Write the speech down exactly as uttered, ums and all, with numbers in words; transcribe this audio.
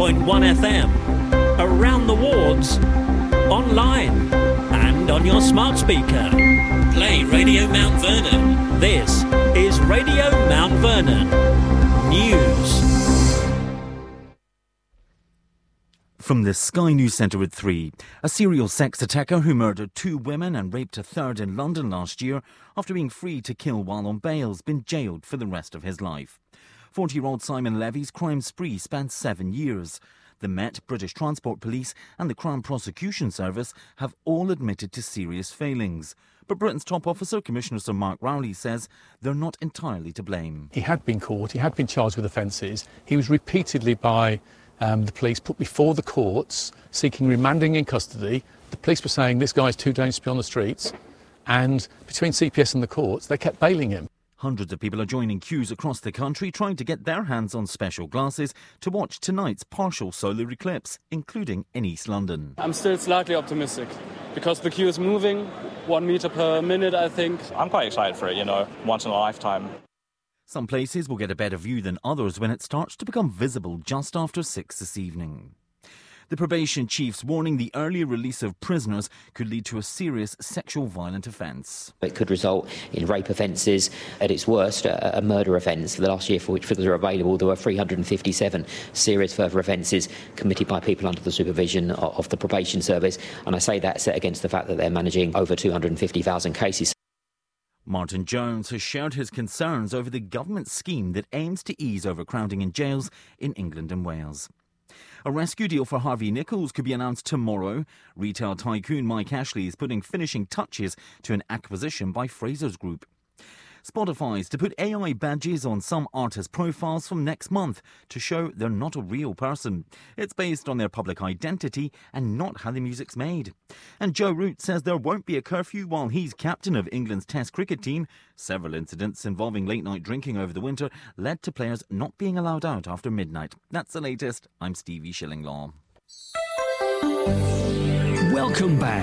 point one F M, around the wards, online and on your smart speaker. Play Radio Mount Vernon. This is Radio Mount Vernon News. From the Sky News Centre at three, a serial sex attacker who murdered two women and raped a third in London last year after being free to kill while on bail has been jailed for the rest of his life. forty-year-old Simon Levy's crime spree spanned seven years. The Met, British Transport Police and the Crown Prosecution Service have all admitted to serious failings. But Britain's top officer, Commissioner Sir Mark Rowley, says they're not entirely to blame. He had been caught, he had been charged with offences. He was repeatedly by um, the police put before the courts, seeking remanding in custody. The police were saying this guy's too dangerous to be on the streets. And between C P S and the courts, they kept bailing him. Hundreds of people are joining queues across the country trying to get their hands on special glasses to watch tonight's partial solar eclipse, including in East London. I'm still slightly optimistic because the queue is moving, one metre per minute, I think. I'm quite excited for it, you know, once in a lifetime. Some places will get a better view than others when it starts to become visible just after six this evening. The probation chief's warning the earlier release of prisoners could lead to a serious sexual violent offence. It could result in rape offences, at its worst, a, a murder offence. For the last year for which figures are available, there were three hundred fifty-seven serious further offences committed by people under the supervision of, of the probation service. And I say that set against the fact that they're managing over two hundred fifty thousand cases. Martin Jones has shared his concerns over the government scheme that aims to ease overcrowding in jails in England and Wales. A rescue deal for Harvey Nichols could be announced tomorrow. Retail tycoon Mike Ashley is putting finishing touches to an acquisition by Fraser's Group. Spotify's to put A I badges on some artist profiles from next month to show they're not a real person. It's based on their public identity and not how the music's made. And Joe Root says there won't be a curfew while he's captain of England's Test cricket team. Several incidents involving late-night drinking over the winter led to players not being allowed out after midnight. That's the latest. I'm Stevie Shillinglaw. Welcome back